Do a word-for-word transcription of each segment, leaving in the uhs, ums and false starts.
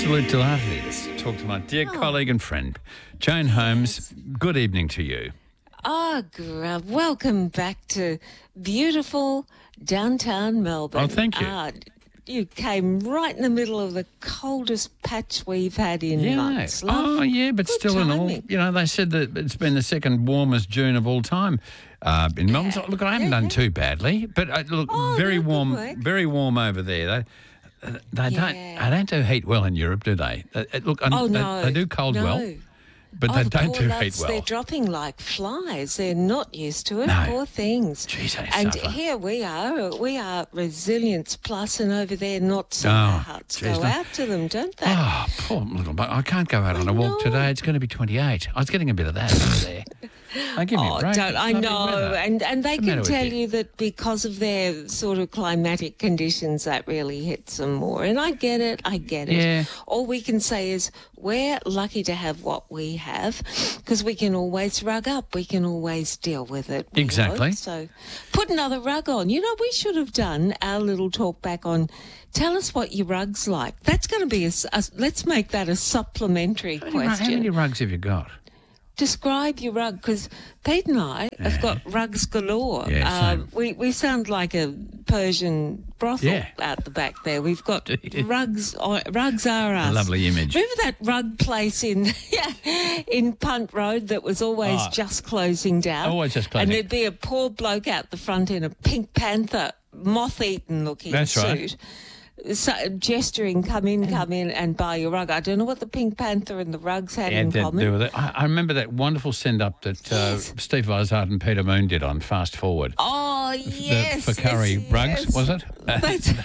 absolute delight it is to talk to my dear Oh. colleague and friend, Joan Holmes. Good evening to you. Oh, Grub, welcome back to beautiful downtown Melbourne. Oh, thank you. Ah, you came right in the middle of the coldest patch we've had in Yeah. months. Oh, Love. yeah, but Good still in all, timing. you know, they said that it's been the second warmest June of all time uh, in Melbourne. So, look, I haven't yeah, done yeah. too badly, but uh, look, Oh, very no, good warm, work. very warm over there. They, uh, they don't, Yeah. they don't do heat well in Europe, do they? Uh, uh, look, Oh, they, no. they do cold no. well, but oh, they the don't poor do loves, heat well. They're dropping like flies. They're not used to it. No. Poor things. Jeez, they and suffer. here we are. We are resilience plus, and over there, not so. Oh, Our hearts geez, go no. out to them, don't they? Oh, poor little bug. I can't go out on a walk know. today. It's going to be twenty-eight. I was getting a bit of that over there. Oh, give me Oh, a break. don't It's I lovely know, weather. and and they What's the matter can with tell you? you that because of their sort of climatic conditions, that really hits them more. And I get it, I get it. Yeah. All we can say is we're lucky to have what we have, because we can always rug up, we can always deal with it. we Exactly. hope. So put another rug on. You know, we should have done our little talk back on. Tell us what your rug's like. That's going to be a, s- a- let's make that a supplementary How many, ru- question. how many rugs have you got? Describe your rug, because Pete and I have got rugs galore. Yeah, same. um, we we sound like a Persian brothel Yeah. out the back there. We've got Indeed. rugs. uh, Rugs are us. lovely image. Remember that rug place in in Punt Road that was always Oh. just closing down? Always just closing. And there'd be a poor bloke out the front in a Pink Panther, moth-eaten looking That's right. suit. So, gesturing, come in, come in, and buy your rug. I don't know what the Pink Panther and the rugs had Yeah, in to common. do with it. I, I remember that wonderful send-up that uh, Yes. Steve Vizard and Peter Moon did on Fast Forward. Oh, yes. the for curry yes, rugs, yes. was it? That's,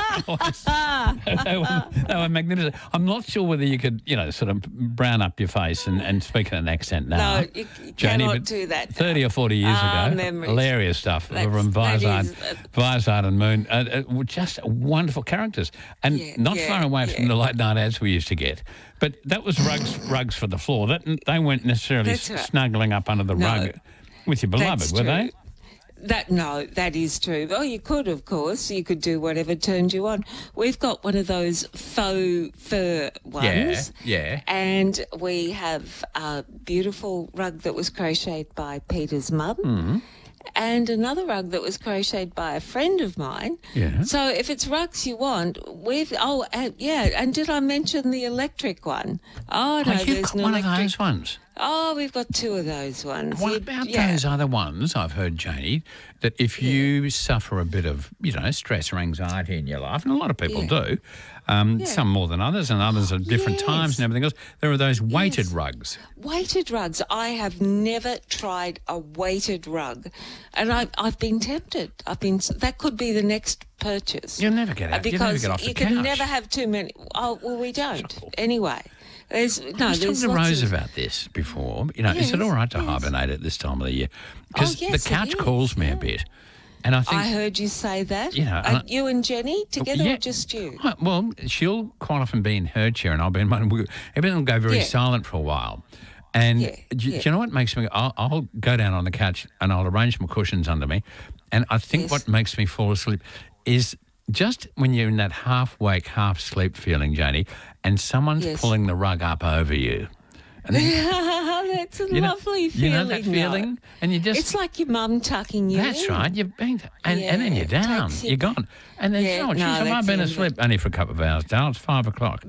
they, were, they were magnificent. I'm not sure whether you could, you know, sort of brown up your face and, and speak in an accent now. No, you- you Janie, cannot but do that now. thirty or forty years Ah, ago, memories. hilarious stuff That's- from that Vizard, is, uh, Vizard and Moon. Uh, uh, were just wonderful characters, and Yeah, not yeah, far away from yeah. the late night ads we used to get. But that was rugs, rugs for the floor. That they weren't necessarily That's right. snuggling up under the No. rug with your beloved, That's were true. they? That no, that is true. Oh, you could, of course. You could do whatever turned you on. We've got one of those faux fur ones. yeah. And we have a beautiful rug that was crocheted by Peter's mum. Mm-hmm. And another rug that was crocheted by a friend of mine. Yeah. So if it's rugs you want, we've oh and, yeah. And did I mention the electric one? Oh no, Oh, you've there's got an one electric. of those ones. Oh, we've got two of those ones. What You- about yeah. those other ones I've heard, Janie, that if you suffer a bit of, you know, stress or anxiety in your life, and a lot of people Yeah. do, um, Yeah. some more than others and others at different times Yes. and everything else, there are those weighted Yes. rugs. Weighted rugs. I have never tried a weighted rug, and I, I've been tempted. I've been. That could be the next purchase. You'll never get Uh, out. You'll never because get off the you couch. can never have too many. Oh well, we don't. Anyway, there's no. I was there's talking to lots Rose of, about this before. You know, is it Yes, all right to yes. hibernate at this time of the year? Because Oh, yes, the it couch is, calls me yeah. a bit. And I think... I heard you say that. You know, Uh, and I- you and Jenny together, Yeah. or just you? Right, well, she'll quite often be in her chair and I'll be in mine. We- Everything will go very Yeah. silent for a while. And Yeah, do, yeah. do you know what makes me... I'll, I'll go down on the couch and I'll arrange my cushions under me. And I think Yes. what makes me fall asleep is just when you're in that half-wake, half-sleep feeling, Janie, and someone's Yes. pulling the rug up over you. And then, That's a you know, lovely you feeling. know that though. feeling? And you just... It's like your mum tucking you That's in. right. You're being, and, and then Yeah, you're down. takes you You're back. gone. And then, Yeah, oh, geez, no, have I that's been it. asleep? Only for a couple of hours, Dale. It's five o'clock.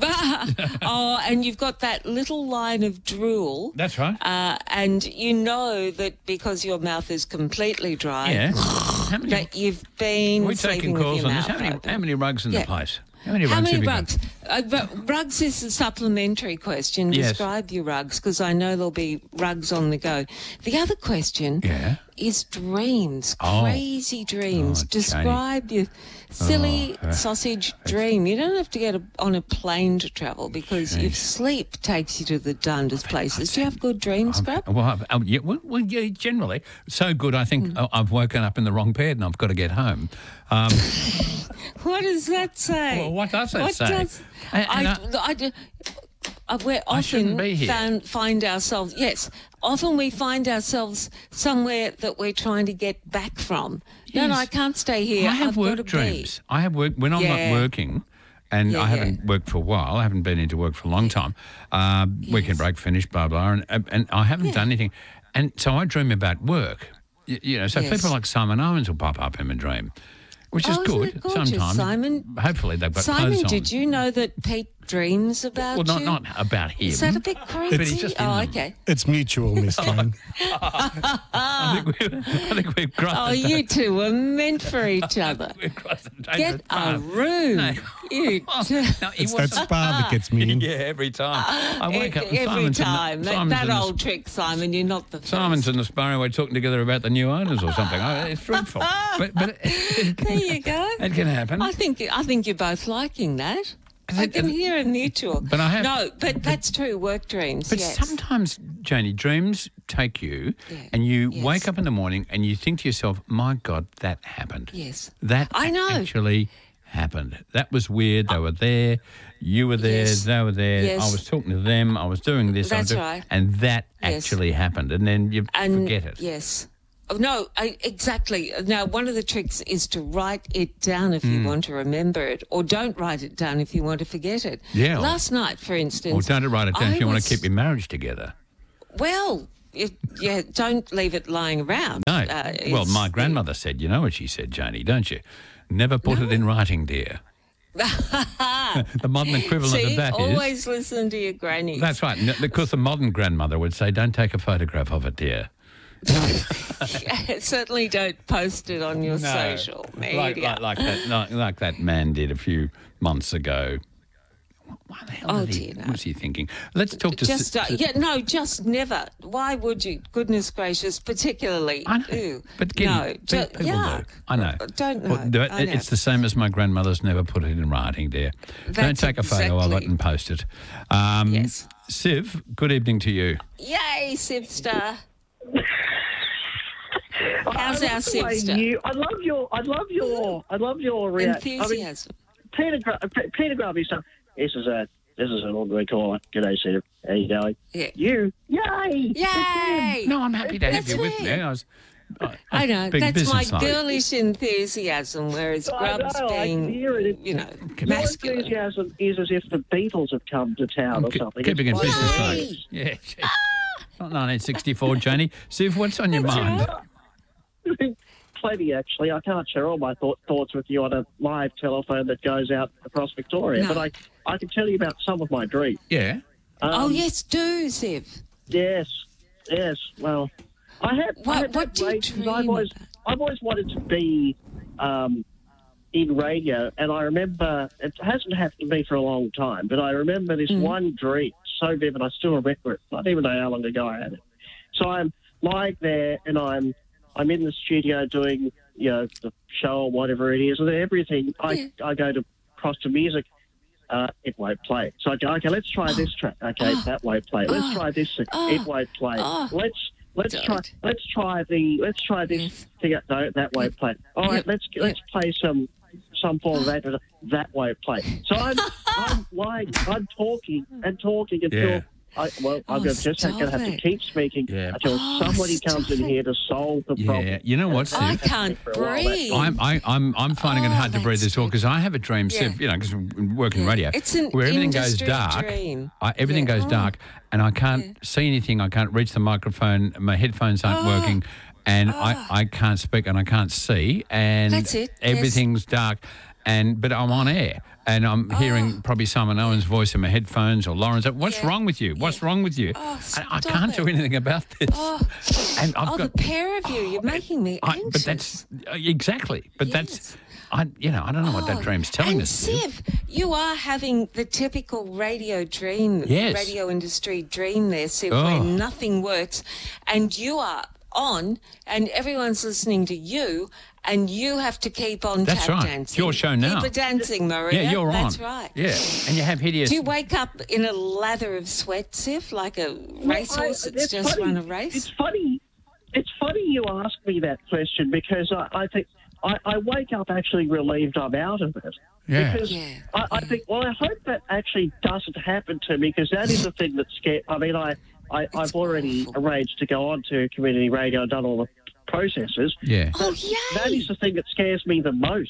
Oh, and you've got that little line of drool. That's right. Uh, and you know that because your mouth is completely dry, Yeah. How many, that you've been are we sleeping taking with calls your on this? mouth How many, open. how many rugs in Yeah. the place? How many How rugs many have you rugs? Uh, but rugs is a supplementary question. Yes. Describe your rugs, because I know there'll be rugs on the go. The other question Yeah. is dreams, Oh. crazy dreams. Oh, Janie. Describe your silly Oh, uh, sausage dream. You don't have to get a, on a plane to travel, because if Jeez. sleep takes you to the darndest places. Do you have good dreams, Scrub? Well, I've- oh, yeah, well, well, yeah, generally. So good, I Hmm. think uh, I've woken up in the wrong bed and I've got to get home. Um, What does that say? well, what does that What say? does- And- and I, I, do- uh, we're I shouldn't often be here. found, find ourselves, yes, often we find ourselves somewhere that we're trying to get back from. No, no, Yes. I can't stay here. I have I've work got to dreams. I have work when I'm Yeah. not working. and Yeah, I haven't yeah. worked for a while. I haven't been into work for a long time. Uh, Weekend Yes. break finished, blah, blah, and, and I haven't Yeah. done anything. And so I dream about work. You, you know, so Yes. people like Simon Owens will pop up in my dream, which is Oh, isn't good it gorgeous, sometimes. Simon? Hopefully they've got Simon, clothes on. did you know that Pete dreams about Well, not, you? not about him. Is that a bit creepy? But he's just in oh, them. okay. It's mutual, Miss Jane. I think we've, I think we've crossed Oh, the- you two were meant for each other. we've crossed the Get dangerous a path. room. No. You two. No, he It's that wasn't- spa that gets me in. Yeah, every time. I wake up and Every Simon's in the- time. That, Simon's that in the old trick, Simon, you're not the first. Simon's and the Sparrow were talking together about the new owners or something. Oh, it's dreadful. But but it, There you go. it can happen. I think I think you're both liking that. I it- can hear a mutual. But I have- No, but that's true. Work dreams. But yes. sometimes, Janie, dreams take you Yeah. and you Yes. wake up in the morning and you think to yourself, my God, that happened. Yes. That I know. actually happened. That was weird. They were there. You were there. Yes. They were there. Yes. I was talking to them. I was doing this. I was That's doing, right. And that Yes. actually happened. And then you And forget it. Yes. Oh, no, I, exactly. Now, one of the tricks is to write it down if Hmm. you want to remember it, or don't write it down if you want to forget it. Yeah. Last night, for instance. Or don't write it down I if you want was- to keep your marriage together. Well, it, yeah, don't leave it lying around. No. Uh, well, it's- my grandmother said, you know what she said, Janie, don't you? Never put it in writing, dear. The modern equivalent See, of that is. always listen to your granny. That's right. N- Because the modern grandmother would say, don't take a photograph of it, dear. Certainly don't post it on your social media. Like, like, like, that, like, like that man did a few months ago. What the hell Oh, did he, dear, no. what was he thinking? Let's talk to... Just, S- uh, to- yeah, no, just never. Why would you? Goodness gracious, particularly. I know, Ew. but Kitty, no, pe- ju- people yuck. do. I know. Don't know. Well, do it- I know. It's the same as my grandmother's never put it in writing, dear. Don't That's take a photo of it exactly- and post it. Um, Yes. Siv, good evening to you. Yay, Sipstar. How's I our love the way Sipster? you- I love your, I love your, I love your reaction. I mean, Enthusiasm. Peter, Gra- P- Peter Gravy said, "This is a, this is an ordinary caller. G'day, Steve. How you going? Yeah. You, yay, Yay! No, I'm happy to have That's you with me. it. I was, I, was I know, being that's my businesslike. girlish enthusiasm, whereas I Grub's know, I being, can hear it. you know, Your masculine. enthusiasm is as if the Beatles have come to town or Ke- something. Keeping in It's business, like- like. Yeah. gee. Not nineteen sixty-four, Janie. Siv, what's on your mind? Plenty, actually. I can't share all my thought, thoughts with you on a live telephone that goes out across Victoria, No. but I, I can tell you about some of my dreams. Yeah. Oh, Um, yes, do, Siv. Yes, yes. Well, I have. What- I have what had do you radio- dream I've always, about? I've always wanted to be um, in radio, and I remember it hasn't happened to me for a long time, but I remember this Mm. one dream so vivid. I still remember it. I don't even know how long ago I had it. So I'm lying there, and I'm I'm in the studio doing you know the show or whatever it is, and everything. I Yeah. I go to cross to music. Uh, it won't play. So I go, okay, let's try this track. Okay, Oh. that won't play. Let's Oh. try this. thing. Oh. It won't play. Oh. Let's let's Don't. try let's try the let's try this Yes. thing. No, that won't play. All right, Yeah. let's Yeah. let's play some some form of that. That won't play. So I'm I'm lying. I'm talking and talking until. Yeah. I, well, Oh, I'm gonna just stop going to have to it. keep speaking Yeah. until Oh, somebody comes in stop here to solve the Yeah. problem. You know what, I Siv? can't For a while, that's breathe. all. I'm, I, I'm, I'm finding it Oh, hard to breathe that's as well good. because I have a dream, Yeah. Siv, you know, because we work in Yeah. radio, It's an where everything goes industry dark. dream. I, everything Yeah. goes Oh. dark, and I can't see anything. I can't reach the microphone. My headphones aren't Oh. working, and Oh. I, I can't speak and I can't see, and That's it, yes. everything's dark. And but I'm on air, and I'm hearing probably Simon Owen's voice in my headphones or Lauren's. What's Oh. Yeah. wrong with you? What's wrong with you? Oh, And I stop can't do it. anything about this. Oh, and I've oh got the pair of you, you're making me I, anxious. but that's uh, exactly. But that's, Yes. I you know, I don't know what that Oh, dream's telling and us. Siv. Siv, you are having the typical radio dream, Yes. radio industry dream there, Siv, Oh. where nothing works, and you are on, and everyone's listening to you, and you have to keep on That's tap right. dancing. It's your show now. Keep it dancing, Maria. Yeah, you're on. That's right. Yeah, and you have hideous. Do you wake up in a lather of sweat, Siv, like a racehorse I- that's it's just funny. run a race? It's funny. It's funny you ask me that question because I, I think I, I wake up actually relieved I'm out of it. Yeah. Because Yeah, I, I yeah. think, well, I hope that actually doesn't happen to me because that is the thing that scares. I mean, I, I I've already awful. arranged to go on to community radio and done all the processes. yeah. Oh, That yay! is the thing that scares me the most.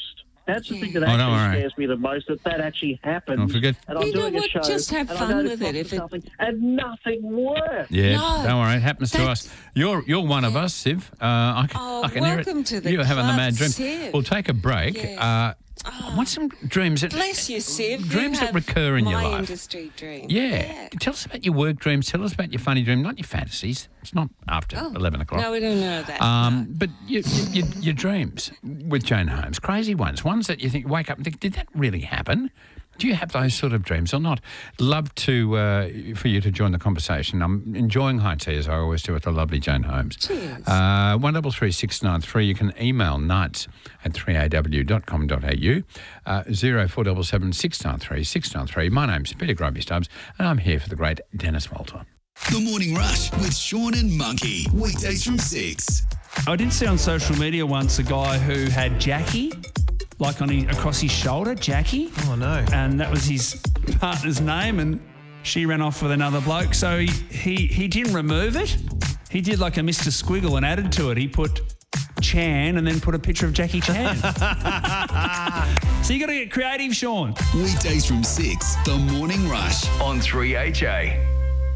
That's the thing that Oh, don't actually worry. scares me the most, that that actually happens. Don't forget- And I'm You know doing what? a show, Just have and fun I go to with it. talk If to it- something, and nothing works. Yeah, No, don't worry. It happens to that's- us. You're you're one of us, Siv. Uh, I can, Oh, I can hear it. welcome to the You're having the club, mad dream. Siv. We'll take a break. Yeah. Uh, I want some dreams. That, Bless you, Siv. Dreams you that have recur in your my life. industry dream. Yeah. Tell us about your work dreams. Tell us about your funny dream, not your fantasies. It's not after Oh, eleven o'clock. No, we don't know that. Um, but your, your, your dreams with Jane Holmes, crazy ones, ones that you think, wake up and think, did that really happen? Do you have those sort of dreams or not? Love to uh, for you to join the conversation. I'm enjoying high tea, as I always do, with the lovely Jane Holmes. Cheers. Uh, one double three six nine three. You can email nights at three a w dot com dot a u. Uh, zero four seven seven six nine three six nine three. My name's Peter Groby Stubbs, and I'm here for the great Dennis Walter. The Morning Rush with Sean and Monkey. Weekdays from six. I did see on social media once a guy who had Jackie, like on his, across his shoulder, Jackie. Oh, no. And that was his partner's name, and she ran off with another bloke. So he, he, he didn't remove it. He did like a Mister Squiggle and added to it. He put Chan and then put a picture of Jackie Chan. So you got to get creative, Sean. Weekdays from six. The Morning Rush on three H A.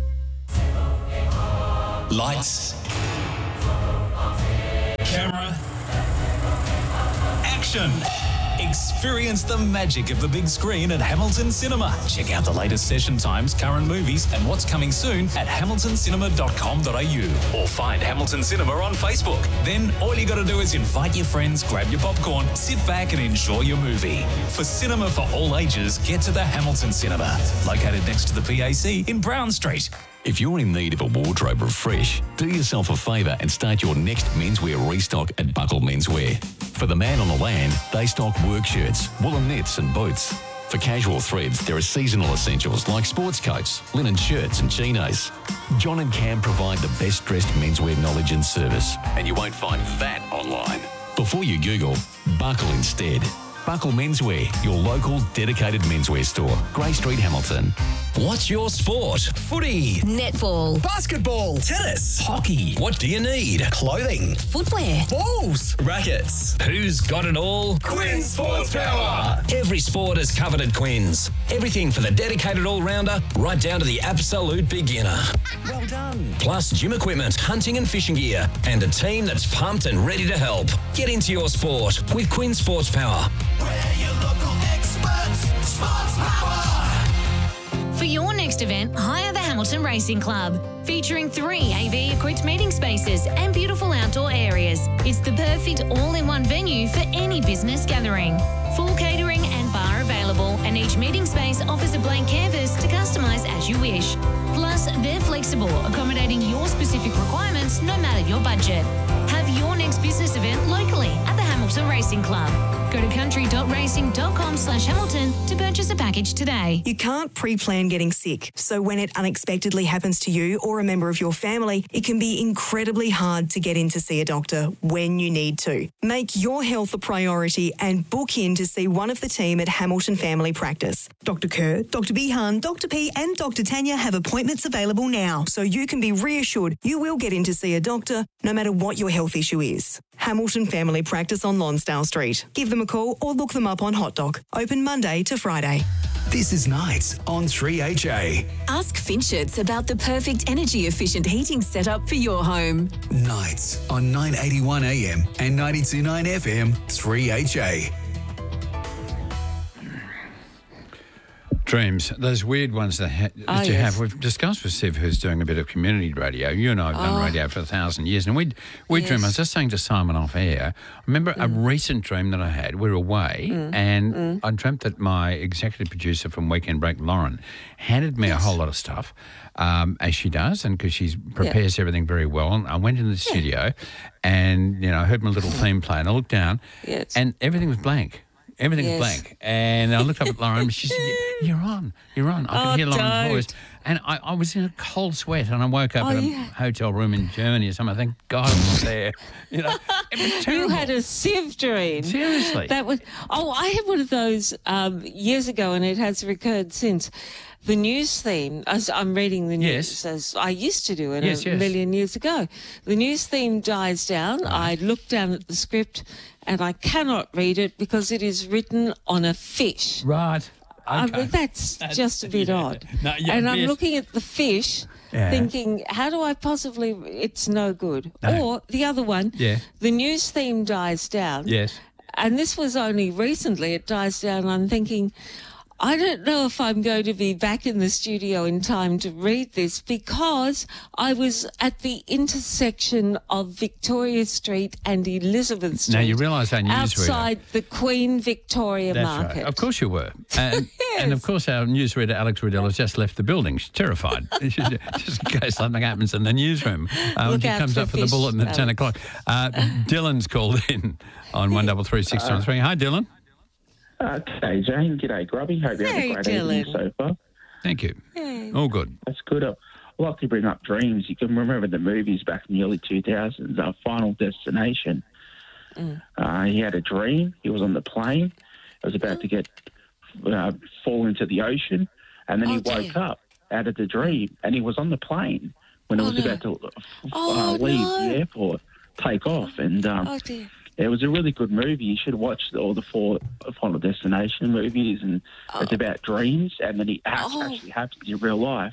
Lights. Camera. Action. Experience the magic of the big screen at Hamilton Cinema. Check out the latest session times, current movies, and what's coming soon at hamilton cinema dot com dot a u. Or find Hamilton Cinema on Facebook. Then all you got to do is invite your friends, grab your popcorn, sit back and enjoy your movie. For cinema for all ages, get to the Hamilton Cinema, located next to the P A C in Brown Street. If you're in need of a wardrobe refresh, do yourself a favour and start your next menswear restock at Buckle Menswear. For the man on the land, they stock work shirts, woolen knits and boots. For casual threads, there are seasonal essentials like sports coats, linen shirts and chinos. John and Cam provide the best dressed menswear knowledge and service, and you won't find that online. Before you Google, Buckle instead. Buckle Menswear, your local dedicated menswear store. Grey Street, Hamilton. What's your sport? Footy, Netball, basketball, tennis, hockey. What do you need? Clothing, footwear, balls, rackets. Who's got it all? Quinn Sports Power. Every sport is covered at Quinn's. Everything for the dedicated all-rounder, right down to the absolute beginner. Well done. Plus gym equipment, hunting and fishing gear, and a team that's pumped and ready to help. Get into your sport with Quinn Sports Power. We're your local experts. Sports Power. For your next event, hire the Hamilton Racing Club, featuring three A V-equipped meeting spaces and beautiful outdoor areas. It's the perfect all-in-one venue for any business gathering. Full catering and bar available, and each meeting space offers a blank canvas to customise as you wish. Plus, they're flexible, accommodating your specific requirements no matter your budget. Have your next business event locally at the Hamilton Racing Club. Go to country dot racing dot com slash Hamilton to purchase a package today. You can't pre-plan getting sick, so when it unexpectedly happens to you or a member of your family, it can be incredibly hard to get in to see a doctor when you need to. Make your health a priority and book in to see one of the team at Hamilton Family Practice. Doctor Kerr, Doctor Behan, Doctor P and Doctor Tanya have appointments available now, so you can be reassured you will get in to see a doctor no matter what your health issue is. Hamilton Family Practice on Lonsdale Street. Give them a call or look them up on Hot Doc. Open Monday to Friday. This is Nights on three H A. Ask Finchets about the perfect energy-efficient heating setup for your home. Nights on nine eighty-one A M and ninety-two point nine F M, three H A. Dreams, those weird ones that, ha- that Oh, you yes. have. We've discussed with Siv, who's doing a bit of community radio. You and I have done Oh. radio for a thousand years, and we we Yes. dream. I was just saying to Simon off air. I remember a recent dream that I had. We were away, and I dreamt that my executive producer from Weekend Break, Lauren, handed me a whole lot of stuff, um, as she does, and because she prepares everything very well. And I went into the studio, and you know, I heard my little theme play, and I looked down, Yes. and everything was blank. Everything Yes. was blank. And I looked up at Lauren and she said, "Yeah, you're on, you're on." I Oh, could hear Lauren's don't. voice. And I, I was in a cold sweat and I woke up Oh, in a yeah. hotel room in Germany or something. Thank God I was there. You know, it was terrible. You had a sieve dream. Seriously. That was. Oh, I had one of those um, years ago, and it has recurred since. The news theme, as I'm reading the news, Yes. as I used to do it Yes, a yes. million years ago. The news theme dies down. I look down at the script, and I cannot read it because it is written on a fish. Right. I Okay. mean, that's, That's- just a bit yeah. odd. No, yeah, and I'm yes. looking at the fish, Yeah. thinking, how do I possibly? It's no good. No. Or the other one, Yeah. the news theme dies down. Yes. And this was only recently, it dies down. I'm thinking, I don't know if I'm going to be back in the studio in time to read this because I was at the intersection of Victoria Street and Elizabeth Street. Now, you realise our newsreader... outside the Queen Victoria That's Market. right. Of course you were. And, and of course our newsreader, Alex Riddell, has just left the building. She's terrified. just in case something happens in the newsroom. Uh, when Look she out comes for up for the fish, bulletin at ten Alex. o'clock. Uh, Dylan's called in on one double three six nine three. Hi, Dylan. Okay, Jane. G'day, Grubby. Hope you had Hey, a great evening Dylan. so far. Thank you. Hey. All good. That's good. I like to bring up dreams. You can remember the movies back in the early two thousands, uh, Final Destination. Mm. Uh, he had a dream. He was on the plane. He was about to get uh, fall into the ocean, and then Oh, he woke dear. up out of the dream, and he was on the plane when it Oh, was no. about to uh, Oh, leave no. the airport, take off, and um, Oh, dear. it was a really good movie. You should watch all the four Final Destination movies, and it's about dreams, and then it act- Oh. actually happens in real life.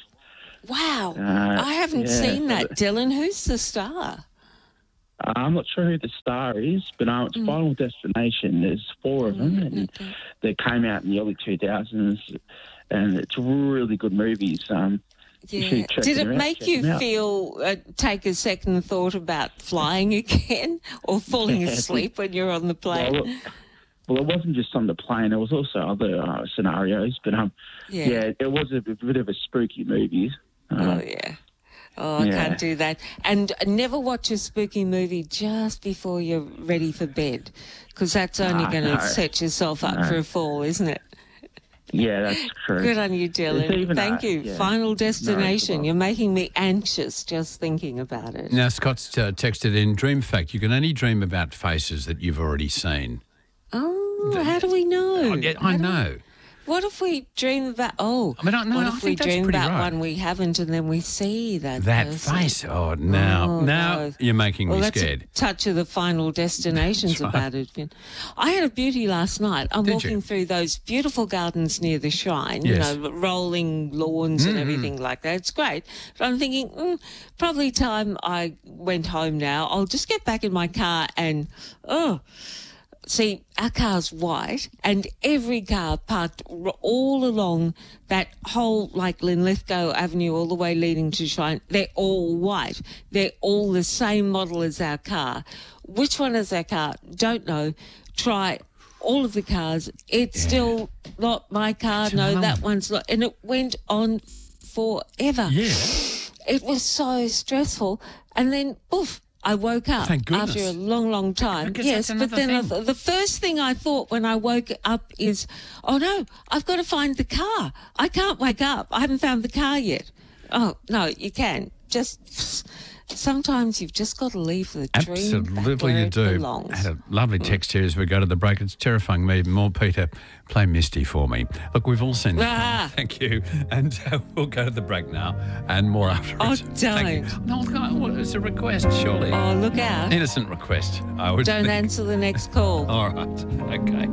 Wow. Uh, I haven't yeah. seen that, Dylan. Who's the star? Uh, I'm not sure who the star is, but uh, it's Final Destination. There's four of them, and they came out in the early two thousands, and it's really good movies. Um, you Yeah. should check Did it them out, make check you them out. feel, uh, take a second thought about flying again or falling Yeah. asleep when you're on the plane? Well, it- well, it wasn't just on the plane. There was also other uh, scenarios, but um, Yeah. yeah. it was a bit of a spooky movie. Uh, Oh, yeah. Oh, I Yeah. can't do that. And never watch a spooky movie just before you're ready for bed, because that's only Ah, going to no. set yourself up No. for a fall, isn't it? Yeah, that's true. Good on you, There's Dylan. even Thank a- you. yeah. Final No, destination. well- You're making me anxious just thinking about it. Now, Scott's uh, texted in, dream fact, you can only dream about faces that you've already seen. Oh, how do we know? I, get- I How do we- know. What if we dream about, oh, I mean, I- no, what I if we think that's dream pretty about right. one we haven't and then we see that That person? face. Oh, now, Oh, now no. you're making Well, me that's scared. a touch of the Final Destinations That's right. about it. Vin. I had a beauty last night. I'm Did walking you? through those beautiful gardens near the shrine, Yes. you know, rolling lawns and everything like that. It's great. But I'm thinking, mm, probably time I went home now. I'll just get back in my car and, oh, see, our car's white, and every car parked r- all along that whole, like Linlithgow Avenue, all the way leading to Shrine, they're all white. They're all the same model as our car. Which one is our car? Don't know. Try all of the cars. It's still not my car. No, another that one's not. And it went on forever. Yeah. It was so stressful. And then, poof, I woke up Thank goodness. after a long, long time. Because Yes, that's but another then I thing. th- the first thing I thought when I woke up is, oh no, I've got to find the car. I can't wake up. I haven't found the car yet. Oh, no, you can. Just sometimes you've just got to leave the dream back Absolutely, where you it do. belongs. I had a lovely text here as we go to the break. It's terrifying me even more. Peter, play Misty for me. Look, we've all seen it. Ah. Thank you. And uh, we'll go to the break now and more afterwards. Oh, Thank you. don't. No, well, it's a request, surely. Oh, look out. Innocent request, I would Don't think. answer the next call. All right. Okay.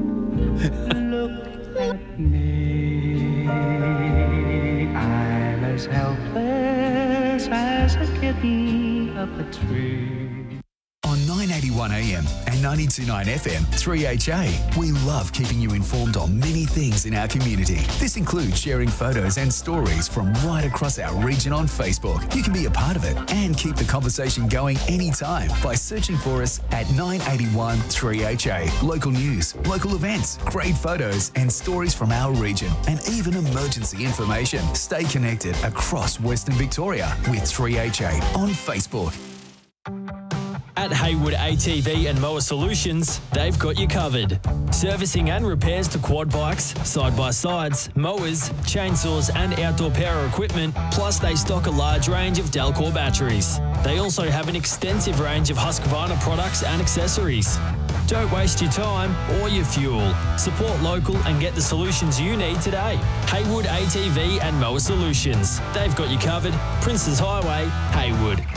I'm as helpless as a kitten up a tree. On nine eighty-one A M and ninety-two point nine F M, three H A, we love keeping you informed on many things in our community. This includes sharing photos and stories from right across our region on Facebook. You can be a part of it and keep the conversation going anytime by searching for us at nine eighty-one three H A. Local news, local events, great photos and stories from our region, and even emergency information. Stay connected across Western Victoria with three H A on Facebook. At Haywood A T V and Mower Solutions, they've got you covered. Servicing and repairs to quad bikes, side-by-sides, mowers, chainsaws and outdoor power equipment, plus they stock a large range of Delcor batteries. They also have an extensive range of Husqvarna products and accessories. Don't waste your time or your fuel. Support local and get the solutions you need today. Haywood A T V and Mower Solutions. They've got you covered. Princes Highway, Haywood.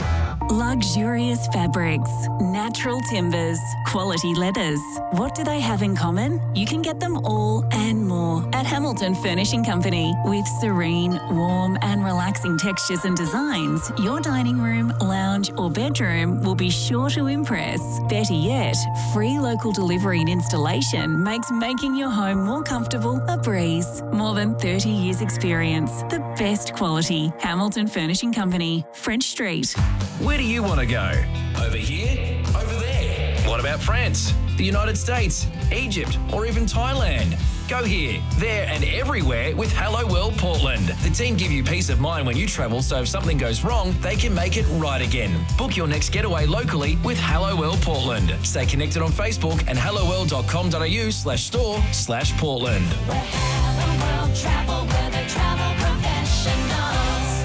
Luxurious fabrics, natural timbers, quality leathers. What do they have in common? You can get them all and more at Hamilton Furnishing Company. With serene, warm and relaxing textures and designs, your dining room, lounge or bedroom will be sure to impress. Better yet, free local delivery and installation makes making your home more comfortable a breeze. More than thirty years experience. The best quality. Hamilton Furnishing Company, French Street. Where do you want to go? Over here? Over there? What about France, the United States, Egypt, or even Thailand? Go here, there and everywhere with Hello World Portland. The team give you peace of mind when you travel, so if something goes wrong, they can make it right again. Book your next getaway locally with Hello World Portland. Stay connected on Facebook and helloworld.com.au slash store slash Portland. Hello World Travel, where they travel professionals.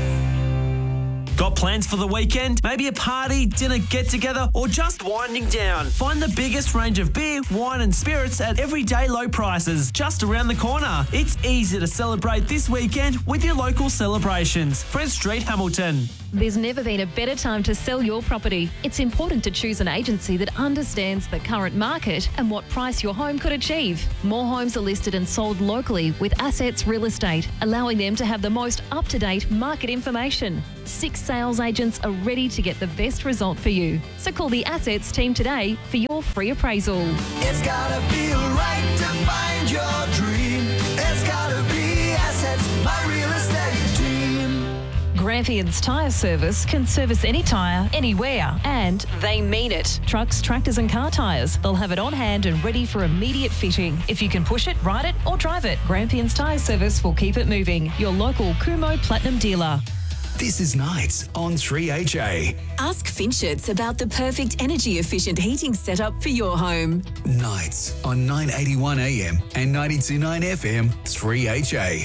Got plans for the weekend? Maybe a party, dinner, get-together, or just winding down? Find the biggest range of beer, wine and spirits at everyday low prices just around the corner. It's easy to celebrate this weekend with your local celebrations. Fred Street, Hamilton. There's never been a better time to sell your property. It's important to choose an agency that understands the current market and what price your home could achieve. More homes are listed and sold locally with Assets Real Estate, allowing them to have the most up-to-date market information. Six sales agents are ready to get the best result for you. So call the Assets team today for your free appraisal. It's gotta feel right to find your dream. It's gotta be Assets, my real estate team. Grampians Tyre Service can service any tyre, anywhere, and they mean it. Trucks, tractors and car tyres. They'll have it on hand and ready for immediate fitting. If you can push it, ride it or drive it, Grampians Tyre Service will keep it moving. Your local Kumo Platinum dealer. This is Nights on three H A. Ask Finchets about the perfect energy-efficient heating setup for your home. Nights on nine eighty-one A M and ninety-two point nine F M, three H A.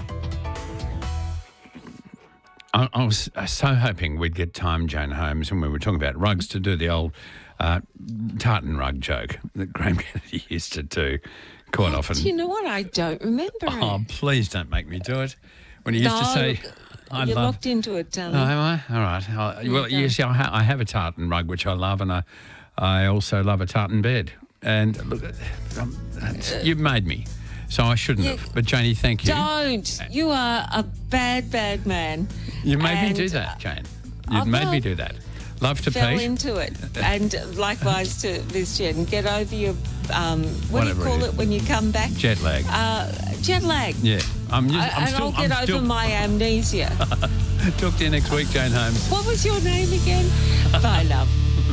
I, I was so hoping we'd get Time Jane Holmes, and we were talking about rugs, to do the old uh, tartan rug joke that Graham Kennedy used to do quite often. Do you know what? I don't remember Oh, it. please don't make me do it. When he used No, to say, I you're love... locked into it, darling. Oh, am I? All right. I, well, Okay. yes, I, ha- I have a tartan rug, which I love, and I, I also love a tartan bed. And look, um, that's- you've made me, so I shouldn't Yeah. have. But Janie, thank you. Don't. You are a bad, bad man. You made me And do that, Jane. You I made me fell- do that. Love to fell Pete. into it. And likewise to Liz Jen. Get over your, um, what Whatever do you it call is. it when you come back? Jet lag. Uh, jet lag. Yeah. I'm, just, I, I'm and still... I'll get I'm over still, my amnesia. Talk to you next week, Jane Holmes. What was your name again? Bye, love.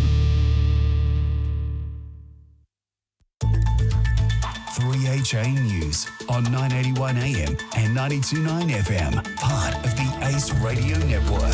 three H A News on nine eighty-one A M and ninety-two point nine F M, part of the Ace Radio Network.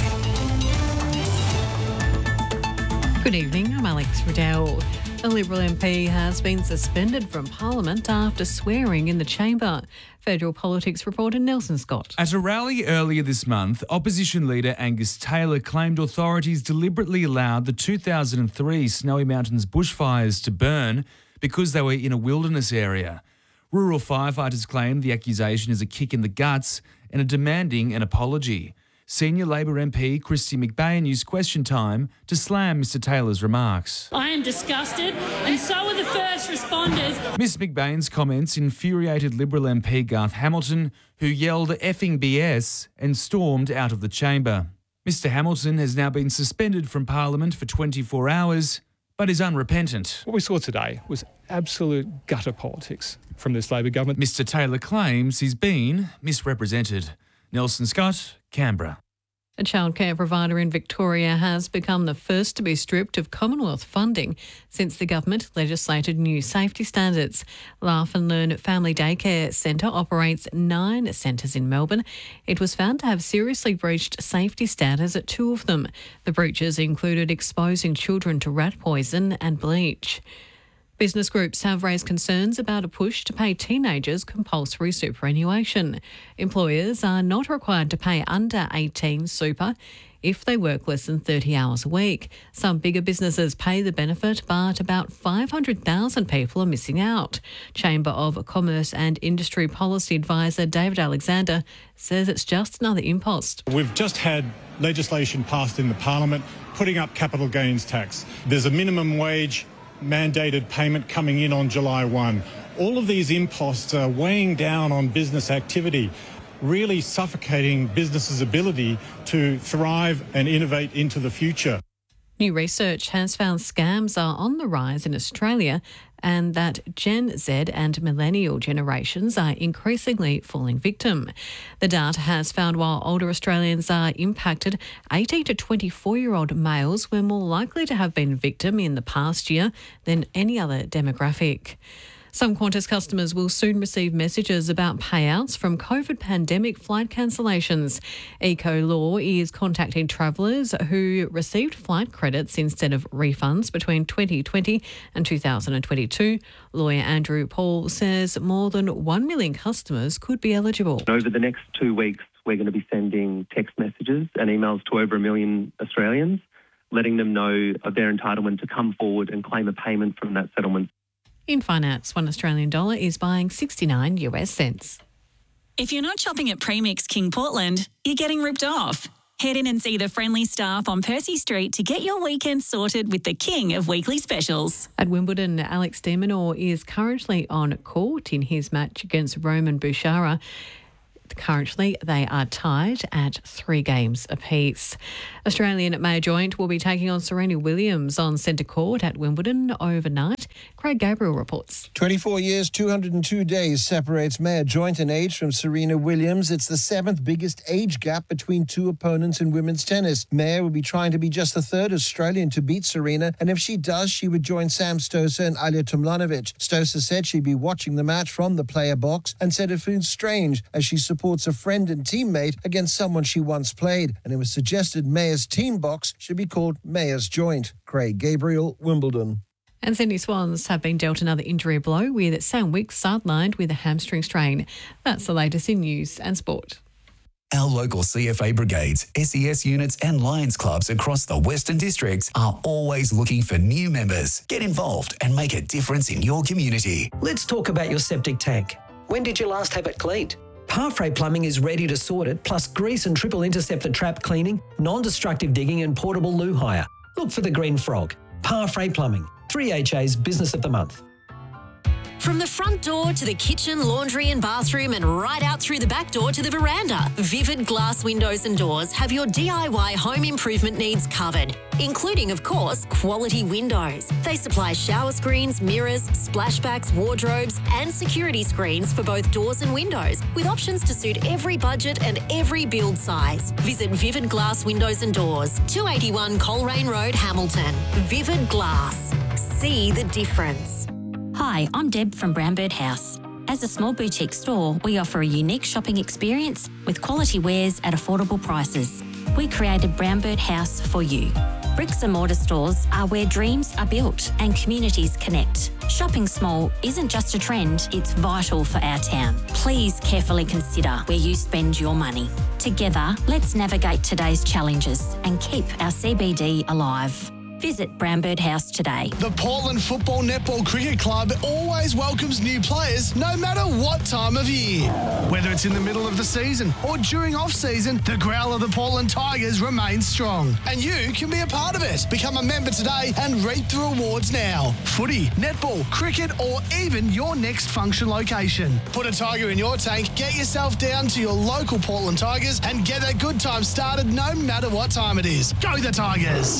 Good evening, I'm Alex Riddell. A Liberal M P has been suspended from Parliament after swearing in the chamber. Federal Politics reporter Nelson Scott. At a rally earlier this month, opposition leader Angus Taylor claimed authorities deliberately allowed the two thousand three Snowy Mountains bushfires to burn because they were in a wilderness area. Rural firefighters claim the accusation is a kick in the guts and are demanding an apology. Senior Labor M P Christy McBain used Question Time to slam Mr Taylor's remarks. I am disgusted, and so are the first responders. Miss McBain's comments infuriated Liberal M P Garth Hamilton, who yelled effing B S and stormed out of the chamber. Mister Hamilton has now been suspended from Parliament for twenty-four hours, but is unrepentant. What we saw today was absolute gutter politics from this Labor government. Mister Taylor claims he's been misrepresented. Nelson Scott, Canberra. A childcare provider in Victoria has become the first to be stripped of Commonwealth funding since the government legislated new safety standards. Laugh and Learn Family Daycare Centre operates nine centres in Melbourne. It was found to have seriously breached safety standards at two of them. The breaches included exposing children to rat poison and bleach. Business groups have raised concerns about a push to pay teenagers compulsory superannuation. Employers are not required to pay under eighteen super if they work less than thirty hours a week. Some bigger businesses pay the benefit, but about five hundred thousand people are missing out. Chamber of Commerce and Industry Policy Advisor David Alexander says it's just another impost. We've just had legislation passed in the Parliament putting up capital gains tax. There's a minimum wage mandated payment coming in on July first. All of these imposts are weighing down on business activity, really suffocating businesses' ability to thrive and innovate into the future. New research has found scams are on the rise in Australia and that Gen Z and millennial generations are increasingly falling victim. The data has found while older Australians are impacted, eighteen to twenty-four-year-old males were more likely to have been victim in the past year than any other demographic. Some Qantas customers will soon receive messages about payouts from COVID pandemic flight cancellations. Eco-Law is contacting travellers who received flight credits instead of refunds between twenty twenty and two thousand twenty-two. Lawyer Andrew Paul says more than one million customers could be eligible. Over the next two weeks, we're going to be sending text messages and emails to over a million Australians, letting them know of their entitlement to come forward and claim a payment from that settlement. In finance, one Australian dollar is buying sixty-nine US cents. If you're not shopping at Premix King Portland, you're getting ripped off. Head in and see the friendly staff on Percy Street to get your weekend sorted with the king of weekly specials. At Wimbledon, Alex de Minaur is currently on court in his match against Roman Bouchara. Currently, they are tied at three games apiece. Australian Mayor Joint will be taking on Serena Williams on centre court at Wimbledon overnight. Craig Gabriel reports. twenty-four years, two hundred two days separates Mayor Joint in age from Serena Williams. It's the seventh biggest age gap between two opponents in women's tennis. Mayor will be trying to be just the third Australian to beat Serena, and if she does, she would join Sam Stosur and Alya Tomljanovic. Stosur said she'd be watching the match from the player box and said it feels strange as she supports a friend and teammate against someone she once played, and it was suggested Mayor's team box should be called Mayor's Joint. Craig Gabriel, Wimbledon. And Sydney Swans have been dealt another injury blow with Sam Wicks sidelined with a hamstring strain. That's the latest in news and sport. Our local C F A brigades, S E S units and Lions clubs across the Western Districts are always looking for new members. Get involved and make a difference in your community. Let's talk about your septic tank. When did you last have it cleaned? Parfrey Plumbing is ready to sort it, plus grease and triple interceptor trap cleaning, non-destructive digging and portable loo hire. Look for the green frog. Parfrey Plumbing, three H A's Business of the Month. From the front door to the kitchen, laundry and bathroom and right out through the back door to the veranda, Vivid Glass Windows and Doors have your D I Y home improvement needs covered, including, of course, quality windows. They supply shower screens, mirrors, splashbacks, wardrobes and security screens for both doors and windows, with options to suit every budget and every build size. Visit Vivid Glass Windows and Doors, two eighty-one Coleraine Road, Hamilton. Vivid Glass. See the difference. Hi, I'm Deb from Brownbird House. As a small boutique store, we offer a unique shopping experience with quality wares at affordable prices. We created Brownbird House for you. Bricks and mortar stores are where dreams are built and communities connect. Shopping small isn't just a trend, it's vital for our town. Please carefully consider where you spend your money. Together, let's navigate today's challenges and keep our C B D alive. Visit Brownbird House today. The Portland Football Netball Cricket Club always welcomes new players no matter what time of year. Whether it's in the middle of the season or during off-season, the growl of the Portland Tigers remains strong. And you can be a part of it. Become a member today and reap the rewards now. Footy, netball, cricket or even your next function location. Put a Tiger in your tank, get yourself down to your local Portland Tigers and get that good time started no matter what time it is. Go the Tigers!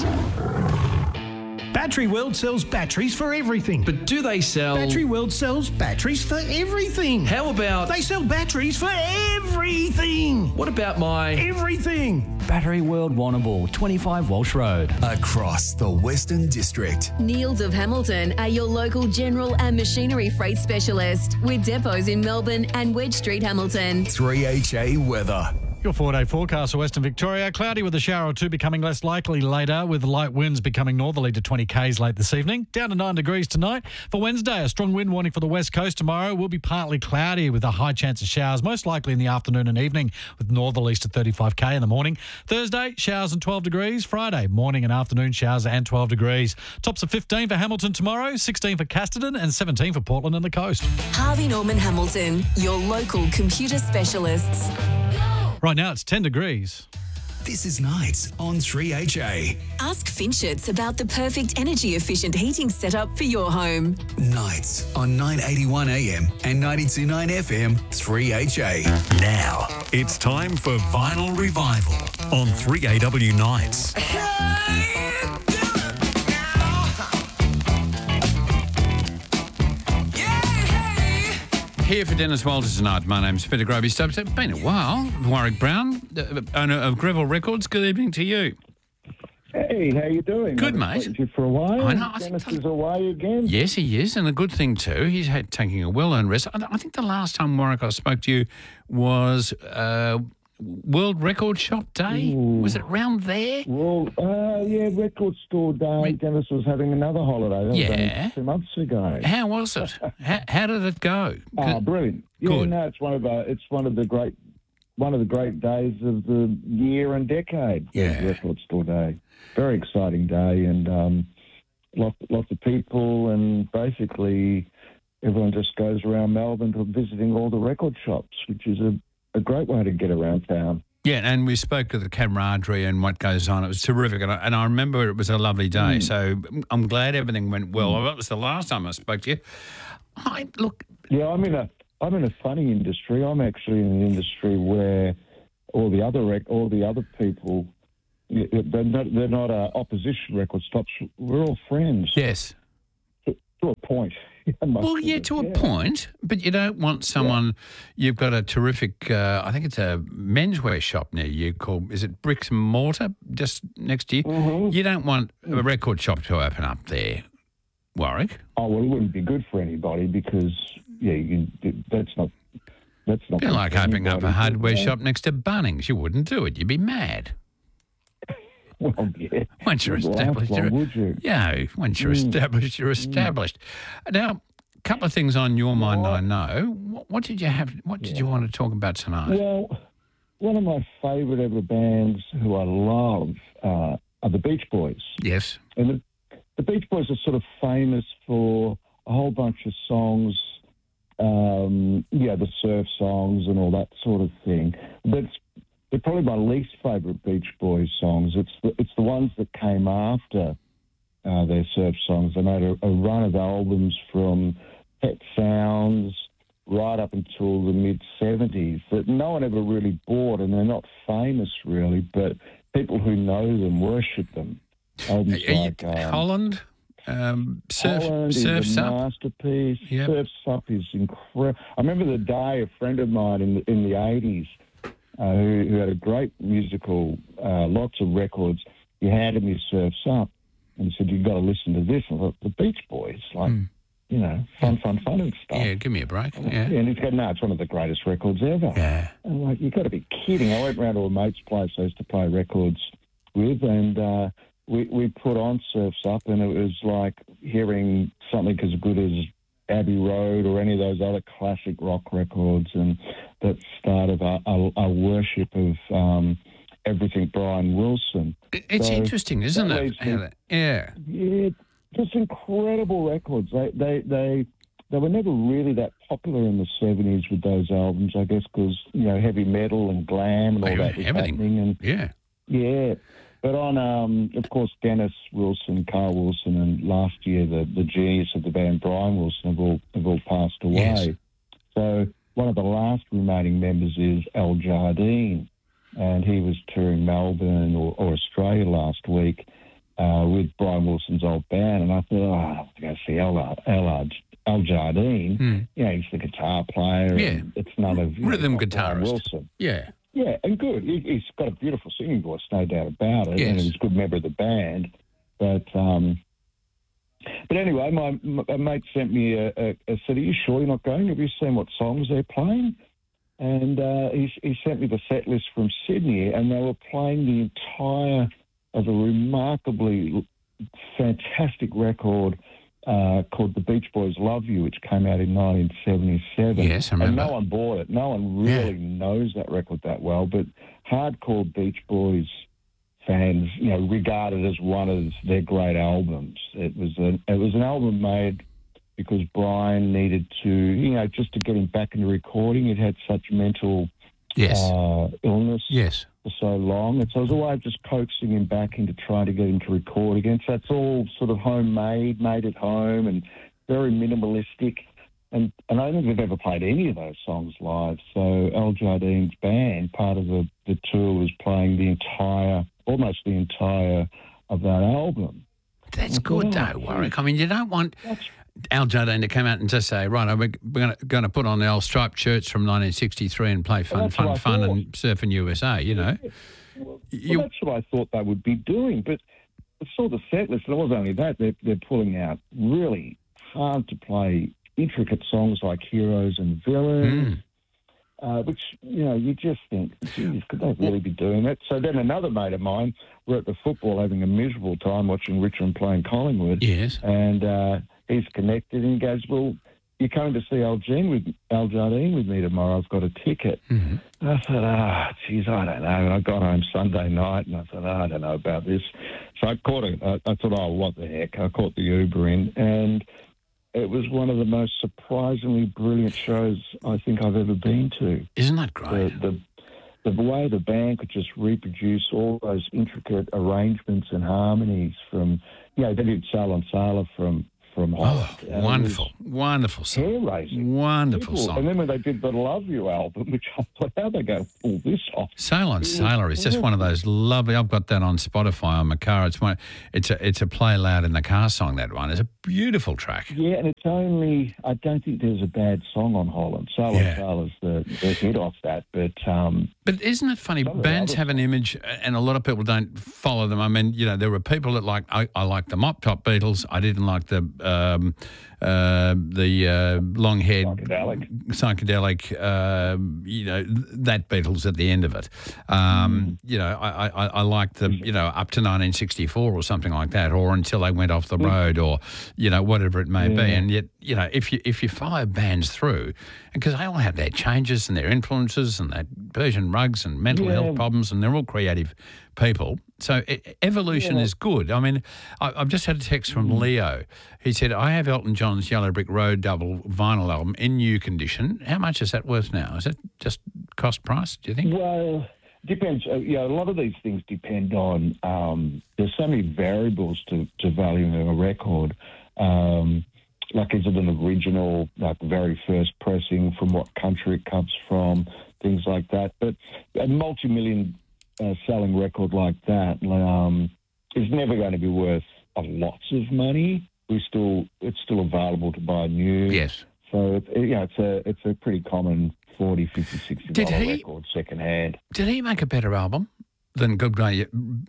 Battery World sells batteries for everything. But do they sell... Battery World sells batteries for everything. How about... They sell batteries for everything. What about my... Everything. Battery World Warrnambool, twenty-five Walsh Road. Across the Western District. Neils of Hamilton are your local general and machinery freight specialist with depots in Melbourne and Wedge Street, Hamilton. three H A weather. Your four-day forecast for Western Victoria. Cloudy with a shower or two becoming less likely later, with light winds becoming northerly to twenty kays late this evening. Down to nine degrees tonight. For Wednesday, a strong wind warning for the west coast tomorrow. Will be partly cloudy with a high chance of showers, most likely in the afternoon and evening, with northerlies to thirty-five k in the morning. Thursday, showers and twelve degrees. Friday, morning and afternoon showers and twelve degrees. Tops of fifteen for Hamilton tomorrow, sixteen for Casterton and seventeen for Portland and the coast. Harvey Norman Hamilton, your local computer specialists. Right now, it's ten degrees. This is Nights on three H A. Ask Finchets about the perfect energy-efficient heating setup for your home. Nights on nine eighty-one A M and ninety-two point nine F M, three H A. Now, it's time for Vinyl Revival on three A W Nights. Here for Dennis Walters tonight. My name's Peter Groby Stubbs. It's been a while. Warwick Brown, uh, owner of Greville Records. Good evening to you. Hey, how you doing? Good, I mate. haven't spoken to you for a while. I know. Dennis is away again. Yes, he is, and a good thing too. He's had taking a well-earned rest. I, I think the last time, Warwick, I spoke to you was uh, World Record Shop Day. Ooh. Was it round there? Well, uh, yeah, Record Store Day. Dennis was having another holiday. That was Yeah. only two months ago. How was it? how, how did it go? Oh, brilliant! Yeah, Good. no, it's one of the it's one of the great one of the great days of the year and decade. Yeah. Record Store Day. Very exciting day, and um, lots lots of people, and basically everyone just goes around Melbourne to visiting all the record shops, which is a, a great way to get around town. Yeah, and we spoke of the camaraderie and what goes on. It was terrific, and I, and I remember it was a lovely day. Mm. So I'm glad everything went well. Well, that was the last time I spoke to you. I look. Yeah, I'm in a I'm in a funny industry. I'm actually in an industry where all the other rec- all the other people, they're not, they're not uh, opposition record stops. We're all friends. Yes. To, to a point. Most Well, of yeah, it, to a point, but you don't want someone. You've got a terrific. Uh, I think it's a menswear shop near you called. Is it Bricks and Mortar just next to you? Mm-hmm. You don't want a record shop to open up there, Warwick. Oh well, it wouldn't be good for anybody because yeah, you, that's not that's not. It'd be good like for opening up a anybody, hardware but, uh, shop next to Bunnings. You wouldn't do it. You'd be mad. Well, yeah. Once you're Well, established, why you're, would you? yeah. Once you're Mm. established, you're established. Now, a couple of things on your mind. I know. What, what did you have? What did you want to talk about tonight? Well, one of my favourite ever bands who I love uh, are the Beach Boys. Yes. And the, the Beach Boys are sort of famous for a whole bunch of songs, um, yeah, the surf songs and all that sort of thing. But it's, they're probably my least favourite Beach Boys songs. It's the, it's the ones that came after uh, their surf songs. They made a, a run of albums from Pet Sounds right up until the mid-seventies that no one ever really bought, and they're not famous really, but people who know them worship them. Albums Are you- like um, Holland, um, surf, Holland surf's is a up. masterpiece. Yep. Surf's Up is incredible. I remember the day a friend of mine in the, in the eighties uh, who, who had a great musical, uh, lots of records, he handed me Surf's Up and said, you've got to listen to this. I thought, the Beach Boys, like, you know, fun, fun, fun and stuff. Yeah, give me a break. Yeah. And he's going, no, it's one of the greatest records ever. Yeah. I'm like, you've got to be kidding. I went round to a mate's place I used to play records with, and uh, we, we put on Surf's Up, and it was like hearing something as good as Abbey Road or any of those other classic rock records, and that started a, a, a worship of um, everything Brian Wilson. It's So interesting, isn't that it? leads me- How that- Yeah. Yeah, just incredible records. They, they, they, they were never really that popular in the seventies with those albums, I guess, because you know heavy metal and glam and all that was Everything. happening. And Yeah. yeah, but on, um, of course, Dennis Wilson, Carl Wilson, and last year the, the genius of the band Brian Wilson have all have all passed away. Yes. So one of the last remaining members is Al Jardine, and he was touring Melbourne or, or Australia last week uh, with Brian Wilson's old band, and I thought, oh, I have to go see Al, Al, Al Jardine. Hmm. You know, he's the guitar player. Yeah. And it's none of you know, Rhythm Brian guitarist. Wilson. Yeah. Yeah, and good. He, he's got a beautiful singing voice, no doubt about it. Yes. And he's a good member of the band. But um, but anyway, my, my mate sent me a, a, a said, "Are you sure you're not going? Have you seen what songs they're playing?" And uh, he, he sent me the set list from Sydney, and they were playing the entire of a remarkably fantastic record uh, called The Beach Boys Love You, which came out in nineteen seventy-seven. Yes, I remember. And no one bought it. No one really yeah. knows that record that well, but hardcore Beach Boys fans, you know, regard it as one of their great albums. It was an, it was an album made because Brian needed to, you know, just to get him back into recording. He'd had such mental yes. uh, illness yes. for so long. And so it was a way of just coaxing him back into trying to get him to record again. So it's all sort of homemade, made at home and very minimalistic. And, and I don't think we've ever played any of those songs live. So Al Jardine's band, part of the, the tour, was playing the entire, almost the entire of that album. That's good, yeah. though, Warwick. I mean, you don't want Al Jardine to come out and just say, right, we're going to put on the old striped shirts from nineteen sixty-three and play fun, fun, fun and surfing U S A, you know. Well, well, that's what I thought they would be doing. But I saw the set list, and it wasn't only that, they're, they're pulling out really hard-to-play intricate songs like Heroes and Villains, mm. uh, which, you know, you just think, geez, could they really be doing that? So then another mate of mine, we're at the football having a miserable time watching Richmond playing Collingwood. Yes. And uh, he's connected and he goes, well, you're coming to see Al Jardine with, Al Jardine with me tomorrow. I've got a ticket. Mm-hmm. I said, ah, oh, geez, I don't know. And I got home Sunday night and I said, oh, I don't know about this. So I caught it. I, I thought, oh, what the heck? I caught the Uber in and it was one of the most surprisingly brilliant shows I think I've ever been to. Isn't that great? The, the, the way the band could just reproduce all those intricate arrangements and harmonies from, you know, they did Sail on Sailor from, from Holland. Oh, wonderful, wonderful song. Hair-raising. Wonderful People. song. And then when they did the Love You album, which I thought, how they go pull this off? Sail on Sailor is just one of those lovely. I've got that on Spotify on my car. It's one. It's a it's a play loud in the car song. That one. It's a beautiful track. Yeah, and it's only. I don't think there's a bad song on Holland. Sail Yeah. on Sailor's the, the hit off that, but um, But isn't it funny? Some of the Bands other have an image, and a lot of people don't follow them. I mean, you know, there were people that like. I, I like the Mop Top Beatles. I didn't like the um, uh, the uh, long haired psychedelic. psychedelic. Uh, you know, th- that Beatles at the end of it. Um, Mm. You know, I, I, I like the you know up to nineteen sixty-four or something like that, or until they went off the road, or you know whatever it may be. Yeah. And yet, you know, if you if you follow bands through, because they all have their changes and their influences and their Persian rugs and mental Yeah. health problems, and they're all creative people. So e- evolution Yeah. is good. I mean, I, I've just had a text from Mm. Leo. He said, I have Elton John's Yellow Brick Road double vinyl album in new condition. How much is that worth now? Is it just cost price, do you think? Well, depends. Uh, yeah, a lot of these things depend on. Um, there's so many variables to, to valuing a record. Um, like, is it an original, like very first pressing? From what country it comes from? Things like that. But a multi-million uh, selling record like that um, is never going to be worth a lots of money. We still, it's still available to buy new. Yes. So it, yeah, it's a it's a pretty common forty, fifty, sixty Did dollar he- record second hand. Did he make a better album than Good Day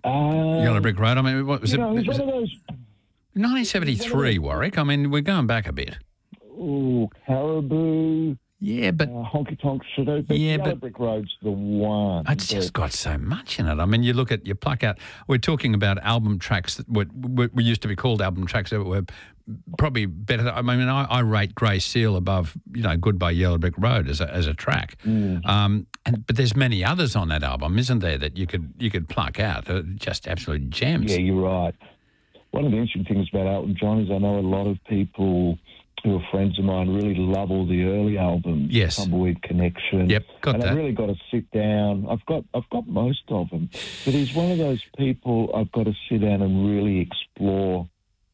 Uh, Yellow Brick Road? I mean, what was you it? know, it was was one it of those. nineteen seventy-three, Warwick. I mean, we're going back a bit. Ooh, Caribou. Yeah, but uh, Honky Tonk Shadow. But Yeah, Yellow but- Brick Road's the one. It's just got so much in it. I mean, you look at, you pluck out, we're talking about album tracks that were, were, were used to be called album tracks that were probably better. I mean, I, I rate Grey Seal above, you know, Goodbye Yellow Brick Road as a, as a track. Mm. Um, and But there's many others on that album, isn't there, that you could you could pluck out. They're just absolute gems. Yeah, you're right. One of the interesting things about Elton John is I know a lot of people who are friends of mine really love all the early albums. Yes. Tumbleweed Connection. Yep, got and that. I've really got to sit down. I've got I've got most of them, but he's one of those people I've got to sit down and really explore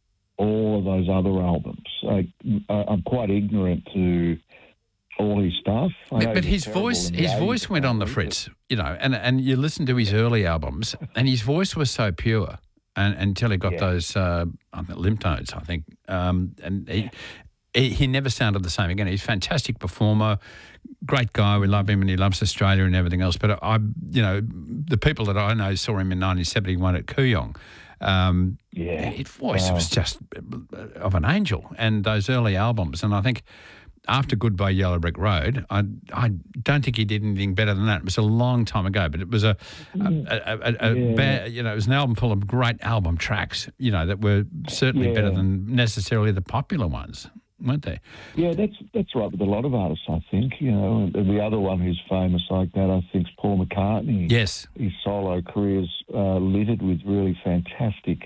all of those other albums. Like, I, I'm quite ignorant to all his stuff. I know But, but he was his terrible voice, in the his eighties, voice went on the apparently, fritz, you know, and and you listen to his early albums, and his voice was so pure, and until he got Yeah. those uh, I think, lymph nodes, I think, um, and he, he he never sounded the same again. He's a fantastic performer, great guy. We love him, and he loves Australia and everything else. But I, you know, the people that I know saw him in nineteen seventy-one at Kooyong. Um, Yeah. his voice Wow. was just of an angel, and those early albums, and I think. after Goodbye Yellow Brick Road, I I don't think he did anything better than that. It was a long time ago, but it was a, a, a, a, a Yeah. ba- you know, it was an album full of great album tracks, you know, that were certainly Yeah. better than necessarily the popular ones, weren't they? Yeah, that's that's right with a lot of artists, I think. You know, and, and the other one who's famous like that, I think, is Paul McCartney. Yes. His solo career's uh, littered with really fantastic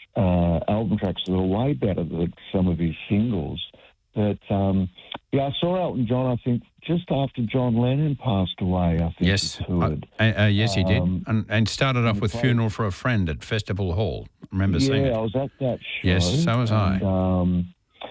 uh, album tracks that are way better than some of his singles. But, um, yeah, I saw Elton John, I think, just after John Lennon passed away, I think Yes, he toured. Uh, uh, yes, he did, Um, and, and started off with played- Funeral for a Friend at Festival Hall. I remember yeah, seeing it. I was at that show. Yes, so was I. and, Um,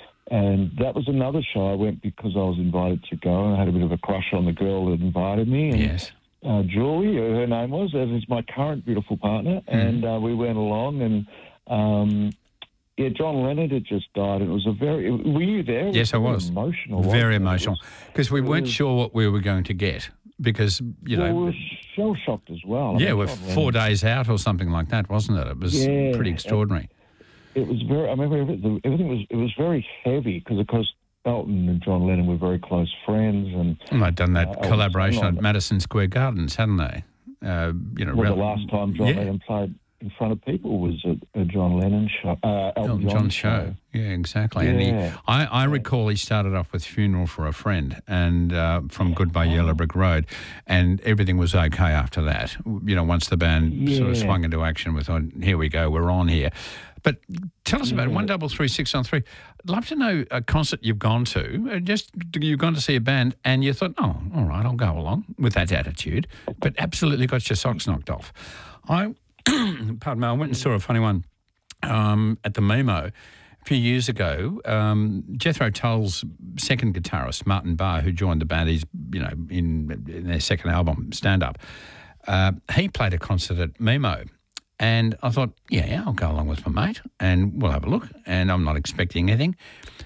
and that was another show I went because I was invited to go, and I had a bit of a crush on the girl that invited me. And, Yes. Uh, Julie, her name was, as is my current beautiful partner, and uh, we went along, and um, yeah, John Lennon had just died, and it was a very. Were you there? It Yes, I very was. Emotional. Very wasn't it? It emotional. was- Because we it weren't was- sure what we were going to get. Because, you well, know. we were shell shocked as well. I yeah, mean, we're John four Lennon- days out or something like that, wasn't it? It was Yeah, pretty extraordinary. It was very. I remember everything, everything was. It was very heavy because, of course, Elton and John Lennon were very close friends, and And they'd done that uh, Elton collaboration sang on at Madison Square Gardens, hadn't they? Uh, you know, Well, rel- the last time John yeah. Lennon played in front of people was a, a John Lennon show, uh, Elton, Elton John, John show. show. Yeah, exactly. And he, Yeah. I, I recall he started off with Funeral for a Friend and uh, from Goodbye Yellow Brick Road, and everything was okay after that. You know, once the band sort of Yeah. swung into action with, oh, here we go, we're on here. But tell us about it, one double three six on three. I'd love to know a concert you've gone to. uh, Just you've gone to see a band and you thought, oh, all right, I'll go along with that attitude, but absolutely got your socks knocked off. I, pardon me, I went and saw a funny one um, at the Memo a few years ago. Um, Jethro Tull's second guitarist, Martin Barr, who joined the band, he's you know in, in their second album, Stand Up. Uh, he played a concert at Memo. And I thought, yeah, yeah, I'll go along with my mate and we'll have a look. And I'm not expecting anything.